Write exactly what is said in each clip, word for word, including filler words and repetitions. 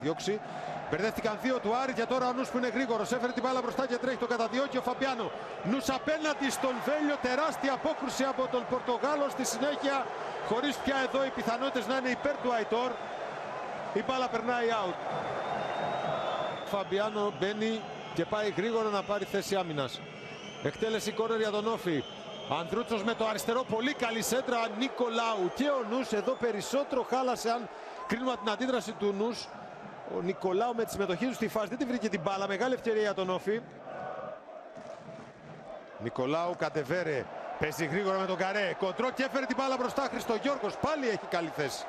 Διώξει. Μπερδεύτηκαν δύο του Άρη και τώρα ο Νους που είναι γρήγορος έφερε την μπάλα μπροστά και τρέχει το καταδιώκει ο Φαμπιάνο. Νους απέναντι στον Βέλιο, τεράστια απόκρουση από τον Πορτογάλο στη συνέχεια, χωρίς πια εδώ οι πιθανότητες να είναι υπέρ του Αϊτόρ. Η μπάλα περνάει out. Φαμπιάνο μπαίνει και πάει γρήγορα να πάρει θέση άμυνας. Εκτέλεση κόρνερ για τον Όφη. Ανδρούτσος με το αριστερό, πολύ καλή σέντρα. Νικολάου και ο Νους εδώ περισσότερο χάλασε, αν κρίνουμε την αντίδραση του Νους. Ο Νικολάου με τη συμμετοχή του στη φάση δεν τη βρήκε την μπάλα. Μεγάλη ευκαιρία για τον Όφη. Νικολάου κατεβέρε. Παίζει γρήγορα με τον Καρέ. Κοντρό και έφερε την μπάλα μπροστά. Χριστογιώργος πάλι έχει καλή θέση.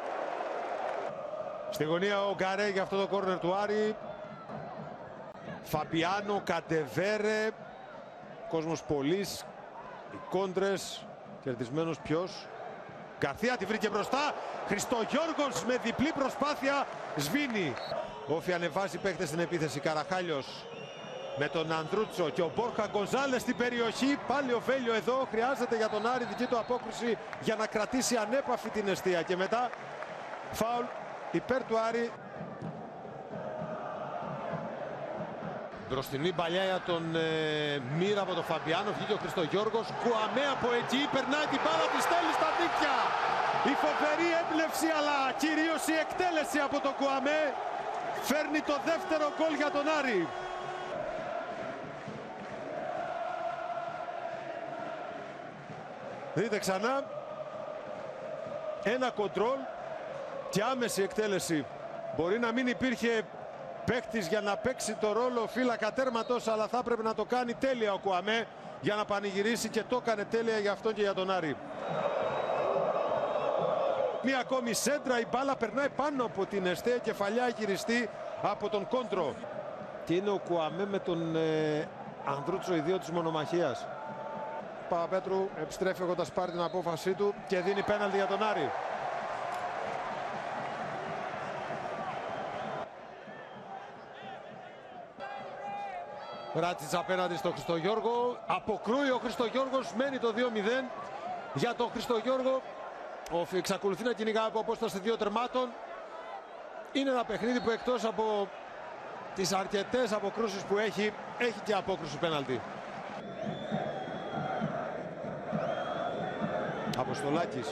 Στη γωνία ο Καρέ για αυτό το κόρνερ του Άρη. Φαμπιάνο, κατεβέρε. Κόσμος πολλής. Οι κόντρες. Κερδισμένος ποιος? Γκαρθία τη βρήκε μπροστά. Χριστογιώργος με διπλή προσπάθεια σβήνει. Όφη ανεβάζει παίχτες στην επίθεση. Καραχάλιος με τον Ανδρούτσο και ο Μπόρχα Γκονζάλες στην περιοχή. Πάλι ο Βέλιο εδώ. Χρειάζεται για τον Άρη δική του απόκριση για να κρατήσει ανέπαφη την εστία. Και μετά φάουλ υπέρ του Άρη. Μπροστινή παλιά για τον ε, Μύρα από τον Φαμπιάνο. Βγήκε ο Χριστογιώργος. Κουαμέ από εκεί. Περνάει την μπάλα, τη στέλνει στα δίκτυα. Η φοβερή έμπνευση, αλλά κυρίως η εκτέλεση από τον Κουαμέ φέρνει το δεύτερο γκολ για τον Άρη. Δείτε ξανά. Ένα κοντρόλ και άμεση εκτέλεση. Μπορεί να μην υπήρχε παίκτης για να παίξει το ρόλο φύλακα τέρματος, αλλά θα έπρεπε να το κάνει τέλεια ο Κουαμέ για να πανηγυρίσει, και το έκανε τέλεια για αυτόν και για τον Άρη. Μία ακόμη σέντρα, η μπάλα περνάει πάνω από την εστία κεφαλιά, γυριστή από τον Κόντρο. Και είναι ο Κουαμέ με τον ε, Ανδρούτσο, οι δύο της μονομαχίας. Παπαπέτρου επιστρέφει έχοντας πάρει την απόφασή του και δίνει πέναλτι για τον Άρη. Ράτσιτς απέναντι στον Χριστογιώργο. Αποκρούει ο Χριστογιώργος, μένει το δύο μηδέν για τον Χριστογιώργο. Ο εξακολουθεί να κυνηγάει από απόσταση δύο τερμάτων. Είναι ένα παιχνίδι που εκτός από τις αρκετές αποκρούσεις που έχει, έχει και απόκρουση πέναλτι. Αποστολάκης.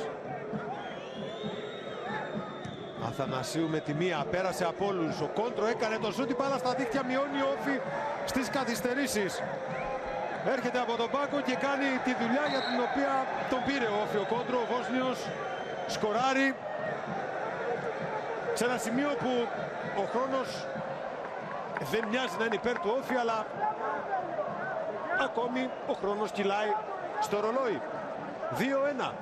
Αθανασίου με τη μία, πέρασε από όλους. Ο Κόντρο έκανε το σούτ, η μπάλα στα δίχτυα, μειώνει ο Όφη στις καθυστερήσεις. Έρχεται από τον πάγκο και κάνει τη δουλειά για την οποία τον πήρε ο Όφη. Ο Κόντρο, ο Βόσνιος, σκοράρει σε ένα σημείο που ο χρόνος δεν μοιάζει να είναι υπέρ του Όφη, αλλά ακόμη ο χρόνος κυλάει στο ρολόι. δύο ένα.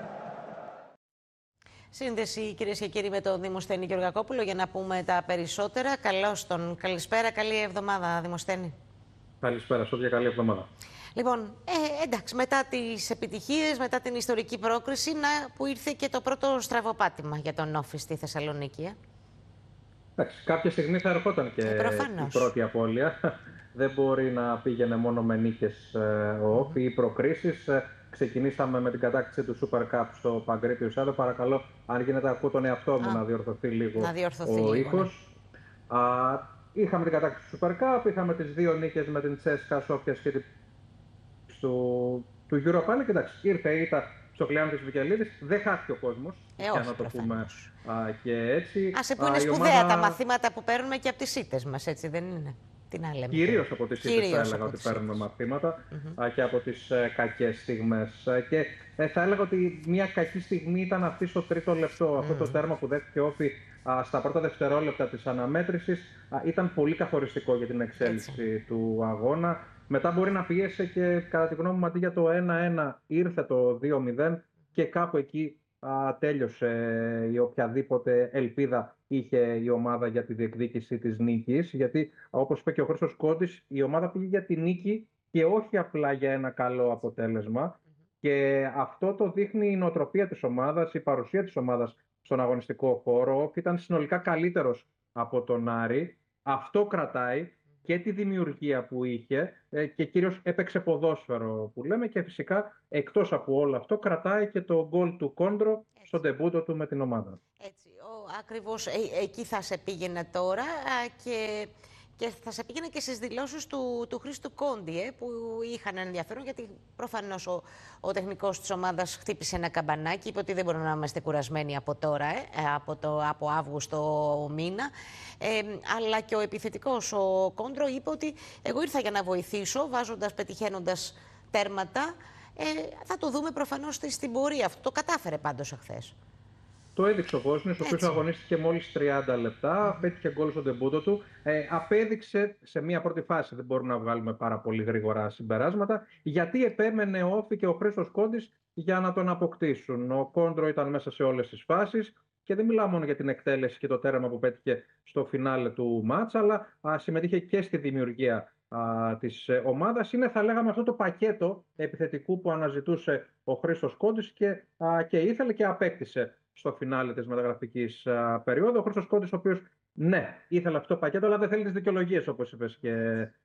Σύνδεση, κυρίες και κύριοι, με τον Δημοσθένη Γεωργακόπουλο για να πούμε τα περισσότερα. Καλώς τον. Καλησπέρα, καλή εβδομάδα, Δημοσθένη. Καλησπέρα, Σόφια, καλή εβδομάδα. Λοιπόν, ε, εντάξει, μετά τις επιτυχίες, μετά την ιστορική πρόκριση, να, που ήρθε και το πρώτο στραβοπάτημα για τον Όφη στη Θεσσαλονίκη. Ε. Εντάξει, κάποια στιγμή θα ερχόταν και ε, η πρώτη απώλεια. Δεν μπορεί να πήγαινε μόνο με νίκες ε, ο Όφη ή προκρίσεις. Ξεκινήσαμε με την κατάκτηση του Super Cup στο Παγκρίτιο Σάδο. Παρακαλώ, αν γίνεται, ακούω τον εαυτό μου Α, να διορθωθεί λίγο να διορθωθεί ο ήχος. Ναι. Α, είχαμε την κατάκτηση του Super Cup, είχαμε τις δύο νίκες με την Τσέσκα Σόφιας και την του, του Europa League. Εντάξει, ήρθε η ήττα στο Κλεάνθης Βικελίδης. Δεν χάθηκε ο κόσμος, ε, για όχι, να το πούμε α, και έτσι. Άσε που είναι α, σπουδαία ομάδα... τα μαθήματα που παίρνουμε και από τις ήττες μας, έτσι δεν είναι? Κυρίως από τις ήττες θα έλεγα ότι παίρνουμε μαθήματα mm-hmm. και από τις ε, κακές στιγμές. Και ε, θα έλεγα ότι μια κακή στιγμή ήταν αυτή στο τρίτο λεπτό. Mm-hmm. Αυτό το τέρμα που δέχτηκε ο Όφη στα πρώτα δευτερόλεπτα της αναμέτρησης α, ήταν πολύ καθοριστικό για την εξέλιξη Έτσι. του αγώνα. Μετά μπορεί να πιέσει και, κατά τη γνώμη μου, αντί για το ένα ένα ήρθε το δύο μηδέν και κάπου εκεί α, τέλειωσε η οποιαδήποτε ελπίδα είχε η ομάδα για τη διεκδίκηση της νίκης, γιατί όπως είπε και ο Χρήστος Κόντης, η ομάδα πήγε για τη νίκη και όχι απλά για ένα καλό αποτέλεσμα. Mm-hmm. Και αυτό το δείχνει η νοοτροπία της ομάδας, η παρουσία της ομάδας στον αγωνιστικό χώρο. Ήταν συνολικά καλύτερος από τον Άρη. Αυτό κρατάει και τη δημιουργία που είχε και κυρίως έπαιξε ποδόσφαιρο που λέμε, και φυσικά εκτός από όλο αυτό κρατάει και το γκολ του Κόντρο στο ντεμπούτο του με την ομάδα. Έτσι. Ακριβώς ε, εκεί θα σε πήγαινε τώρα και, και θα σε πήγαινε και στις δηλώσεις του, του Χρήστου Κόντι, ε, που είχαν ενδιαφέρον, γιατί προφανώς ο, ο τεχνικός της ομάδας χτύπησε ένα καμπανάκι, είπε ότι δεν μπορούμε να είμαστε κουρασμένοι από τώρα, ε, από, το, από Αύγουστο μήνα. Ε, αλλά και ο επιθετικός, ο Κόντρο, είπε ότι εγώ ήρθα για να βοηθήσω, βάζοντας, πετυχαίνοντας τέρματα. Ε, θα το δούμε προφανώς στην πορεία. Αυτό το κατάφερε πάντως εχθές. Το έδειξε ο Βόσνιος, ο οποίος αγωνίστηκε μόλις τριάντα λεπτά, πέτυχε γκολ στον ντεμπούτο του. Ε, απέδειξε σε μία πρώτη φάση, δεν μπορούμε να βγάλουμε πάρα πολύ γρήγορα συμπεράσματα, γιατί επέμενε ο Όφη και ο Χρήστος Κόντης για να τον αποκτήσουν. Ο Κόντρο ήταν μέσα σε όλες τις φάσεις και δεν μιλάω μόνο για την εκτέλεση και το τέραμα που πέτυχε στο φινάλε του μάτσα, αλλά α, συμμετείχε και στη δημιουργία α, της ομάδας. Είναι, θα λέγαμε, αυτό το πακέτο επιθετικού που αναζητούσε ο Χρήστος Κόντης και, α, και ήθελε και απέκτησε στο φινάλε της μεταγραφικής α, περίοδου. Ο Χρήστος Κόντης, ο οποίος, ναι, ήθελε αυτό το πακέτο, αλλά δεν θέλει τις δικαιολογίες, όπως είπες και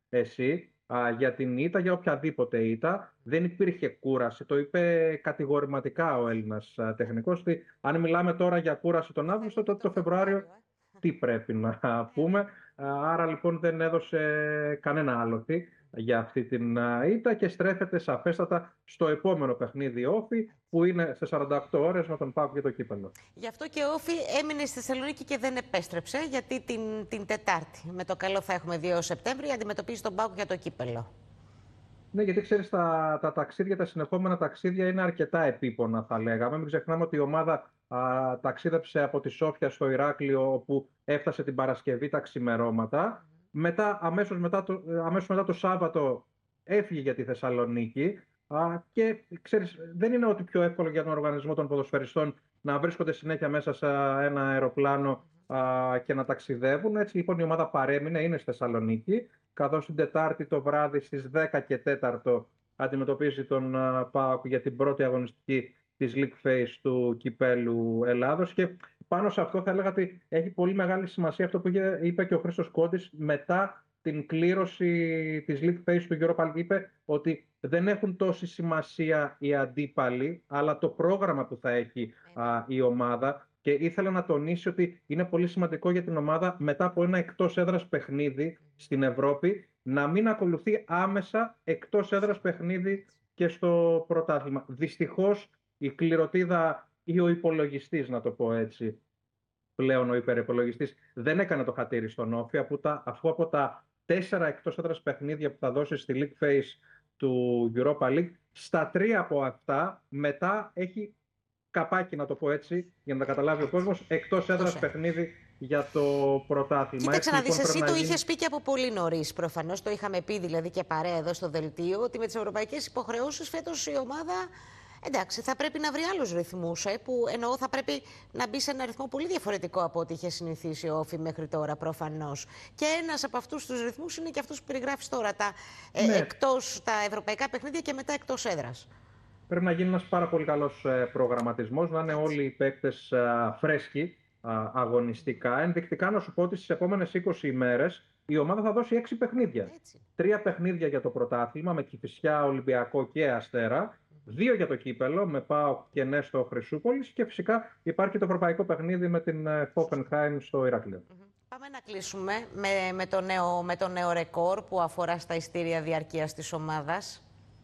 εσύ, α, για την ήττα, για οποιαδήποτε ήττα. Δεν υπήρχε κούραση. Το είπε κατηγορηματικά ο Έλληνας α, τεχνικός, ότι αν μιλάμε τώρα για κούραση τον Αύγουστο, τότε το Φεβρουάριο τι πρέπει να πούμε. Άρα λοιπόν δεν έδωσε κανένα άλοθη για αυτή την ήττα και στρέφεται σαφέστατα στο επόμενο παιχνίδι Όφη, που είναι σε σαράντα οκτώ ώρες με τον ΠΑΟΚ για το κύπελλο. Γι' αυτό και ο Όφη έμεινε στη Θεσσαλονίκη και δεν επέστρεψε, γιατί την, την Τετάρτη, με το καλό θα έχουμε δύο Σεπτέμβρη, αντιμετωπίζει τον ΠΑΟΚ για το κύπελλο. Ναι, γιατί ξέρεις, τα, τα ταξίδια, τα συνεχόμενα ταξίδια είναι αρκετά επίπονα, θα λέγαμε. Μην ξεχνάμε ότι η ομάδα α, ταξίδεψε από τη Σόφια στο Ηράκλειο, όπου έφτασε την Παρασκευή τα ξημερώματα. Μετά, αμέσως μετά το, αμέσως μετά το Σάββατο έφυγε για τη Θεσσαλονίκη. Α, και ξέρεις, δεν είναι ότι πιο εύκολο για τον οργανισμό των ποδοσφαιριστών να βρίσκονται συνέχεια μέσα σε ένα αεροπλάνο α, και να ταξιδεύουν. Έτσι λοιπόν η ομάδα παρέμεινε, είναι στη Θεσσαλονίκη, καθώς την Τετάρτη το βράδυ στις δέκα και τέσσερα αντιμετωπίζει τον ΠΑΟΚ για την πρώτη αγωνιστική της League Phase του Κυπέλλου Ελλάδος. Και πάνω σε αυτό θα έλεγα ότι έχει πολύ μεγάλη σημασία αυτό που είπε και ο Χρήστος Κόντης μετά την κλήρωση της League Phase του Europa League. Είπε ότι δεν έχουν τόση σημασία οι αντίπαλοι, αλλά το πρόγραμμα που θα έχει α, η ομάδα. Και ήθελα να τονίσει ότι είναι πολύ σημαντικό για την ομάδα, μετά από ένα εκτός έδρας παιχνίδι στην Ευρώπη, να μην ακολουθεί άμεσα εκτός έδρας παιχνίδι και στο πρωτάθλημα. Δυστυχώς η κληροτίδα ή ο υπολογιστής, να το πω έτσι, πλέον ο υπερυπολογιστής, δεν έκανε το χατήρι στον Όφη, αφού από τα τέσσερα εκτός έδρας παιχνίδια που θα δώσει στη League Phase του Europa League, στα τρία από αυτά μετά έχει καπάκι, να το πω έτσι, για να τα καταλάβει ο κόσμος, εκτός έδρας παιχνίδι για το πρωτάθλημα. Κοίταξε να δεις, εσύ το γίνει... είχες πει και από πολύ νωρίς. Προφανώς το είχαμε πει δηλαδή και παρέα εδώ στο δελτίο, ότι με τις ευρωπαϊκές υποχρεώσεις φέτος η ομάδα, εντάξει, θα πρέπει να βρει άλλους ρυθμούς, ε, που εννοώ θα πρέπει να μπει σε ένα ρυθμό πολύ διαφορετικό από ό,τι είχε συνηθίσει ο Όφη μέχρι τώρα, προφανώς. Και ένας από αυτούς τους ρυθμούς είναι και αυτούς που περιγράφεις τώρα, τα, ε, ναι. εκτός, τα ευρωπαϊκά παιχνίδια και μετά εκτός έδρας. Πρέπει να γίνει ένας πάρα πολύ καλός προγραμματισμός, να είναι όλοι οι παίκτες φρέσκοι αγωνιστικά. Ενδεικτικά να σου πω ότι στις επόμενες είκοσι ημέρες η ομάδα θα δώσει έξι παιχνίδια. Έτσι. Τρία παιχνίδια για το πρωτάθλημα με Κηφισιά, Ολυμπιακό και Αστέρα. Δύο για το κύπελλο με ΠΑΟΚ και Νέστο Χρυσούπολης. Και φυσικά υπάρχει το ευρωπαϊκό παιχνίδι με την Hoffenheim στο Ηράκλειο. Mm-hmm. Πάμε να κλείσουμε με, με, το νέο, με το νέο ρεκόρ που αφορά στα ειστήρια διαρκείας της ομάδας.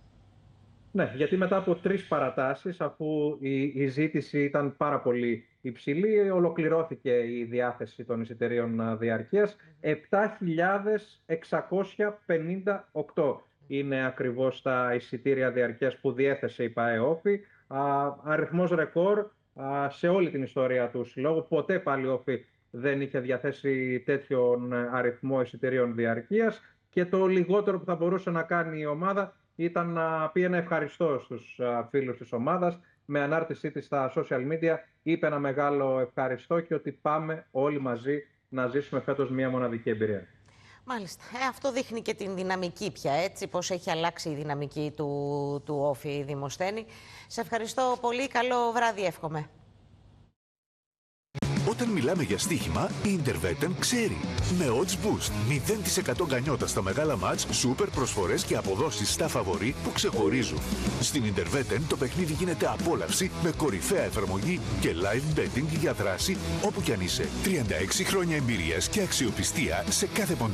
Ναι, γιατί μετά από τρεις παρατάσεις, αφού η, η ζήτηση ήταν πάρα πολύ υψηλή, ολοκληρώθηκε η διάθεση των εισιτηρίων διαρκείας. επτά χιλιάδες εξακόσια πενήντα οκτώ είναι ακριβώς τα εισιτήρια διαρκείας που διέθεσε η ΠΑΕ Όφη. Αριθμός ρεκόρ α, σε όλη την ιστορία του συλλόγου. Ποτέ πάλι Όφη δεν είχε διαθέσει τέτοιον αριθμό εισιτηρίων διαρκείας. Και το λιγότερο που θα μπορούσε να κάνει η ομάδα ήταν να πει ένα ευχαριστώ στους φίλους της ομάδας. Με ανάρτησή της στα social media είπε ένα μεγάλο ευχαριστώ και ότι πάμε όλοι μαζί να ζήσουμε φέτος μια μοναδική εμπειρία. Μάλιστα. Ε, αυτό δείχνει και την δυναμική πια, έτσι, πώς έχει αλλάξει η δυναμική του, του Όφη Δημοσθένη. Σε ευχαριστώ πολύ. Καλό βράδυ εύχομαι. Όταν μιλάμε για στοίχημα, η Interwetten ξέρει. Με odds boost, μηδέν τοις εκατό γκανιότα στα μεγάλα μάτς, σούπερ προσφορές και αποδόσεις στα φαβορί που ξεχωρίζουν. Στην Interwetten το παιχνίδι γίνεται απόλαυση με κορυφαία εφαρμογή και live betting για δράση όπου κι αν είσαι. τριάντα έξι χρόνια εμπειρίας και αξιοπιστία σε κάθε ποντάρι.